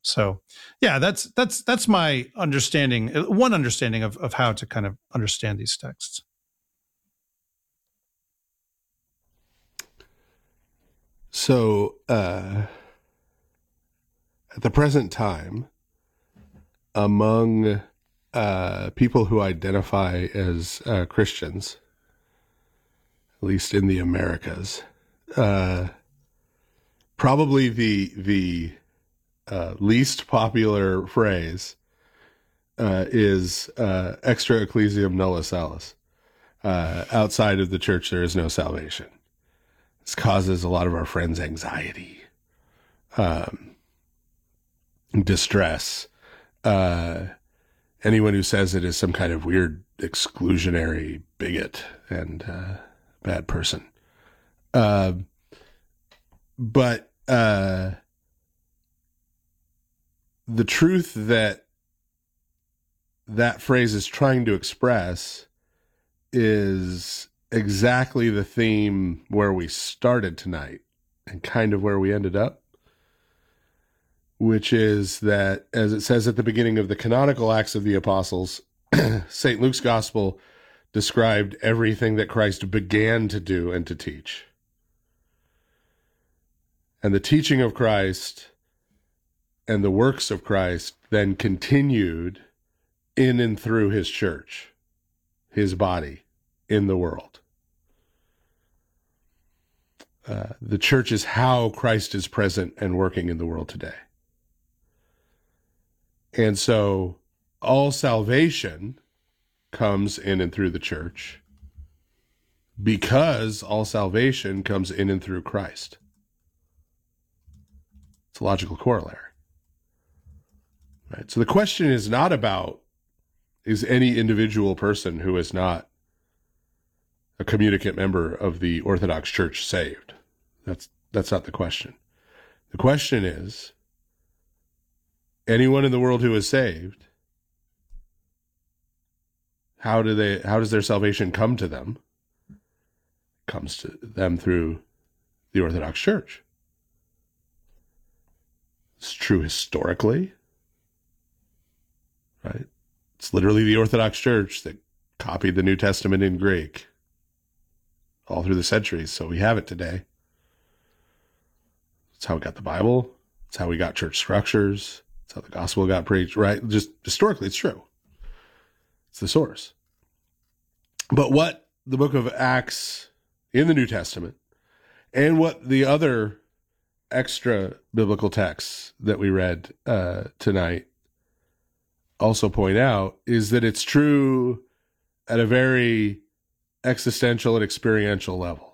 So yeah, that's my understanding, one understanding of how to kind of understand these texts. So at the present time, among people who identify as Christians, at least in the Americas, probably the least popular phrase is extra ecclesiam nulla salus. Outside of the church, there is no salvation. This causes a lot of our friends anxiety, distress. Anyone who says it is some kind of weird exclusionary bigot and bad person. But the truth that phrase is trying to express is exactly the theme where we started tonight and kind of where we ended up, which is that, as it says at the beginning of the canonical Acts of the Apostles, St. Luke's Gospel described everything that Christ began to do and to teach. And the teaching of Christ and the works of Christ then continued in and through his church, his body in the world. The church is how Christ is present and working in the world today. And so all salvation comes in and through the church because all salvation comes in and through Christ. It's a logical corollary. Right? So the question is not about, is any individual person who is not a communicant member of the Orthodox Church saved? That's not the question. The question is, anyone in the world who is saved, how does their salvation come to them? It comes to them through the Orthodox Church. It's true historically, right? It's literally the Orthodox Church that copied the New Testament in Greek all through the centuries, so we have it today. It's how we got the Bible. It's how we got church structures. It's how the gospel got preached, right? Just historically, it's true. It's the source. But what the book of Acts in the New Testament and what the other extra biblical texts that we read tonight also point out is that it's true at a very existential and experiential level.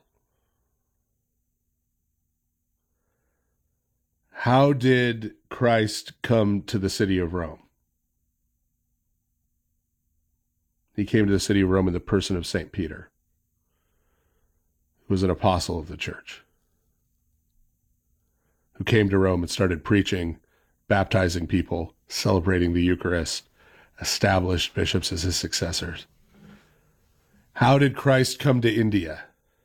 How did Christ come to the city of Rome? He came to the city of Rome in the person of St. Peter, who was an apostle of the church, who came to Rome and started preaching, baptizing people, celebrating the Eucharist, established bishops as his successors. How did Christ come to India?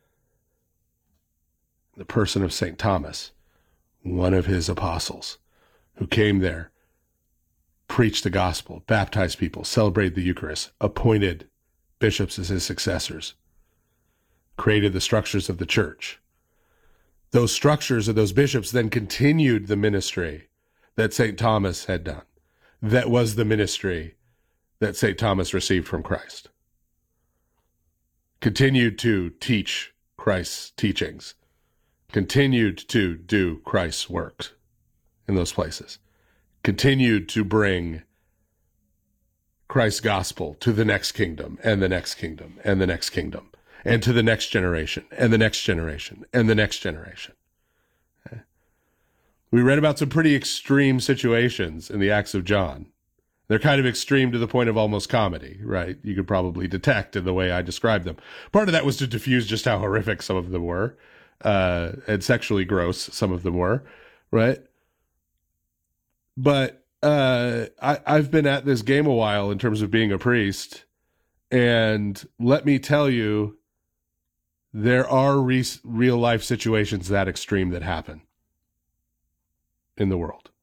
The person of St. Thomas, one of his apostles, who came there, preached the gospel, baptized people, celebrated the Eucharist, appointed bishops as his successors, created the structures of the church. Those structures of those bishops then continued the ministry that St. Thomas had done. That was the ministry that St. Thomas received from Christ. Continued to teach Christ's teachings, continued to do Christ's works in those places, continued to bring Christ's gospel to the next kingdom and the next kingdom and the next kingdom and to the next generation and the next generation and the next generation. Okay. We read about some pretty extreme situations in the Acts of John. They're kind of extreme to the point of almost comedy, right? You could probably detect in the way I described them. Part of that was to diffuse just how horrific some of them were, and sexually gross some of them were, right? But I've been at this game a while in terms of being a priest, and let me tell you, there are real life situations that extreme that happen in the world.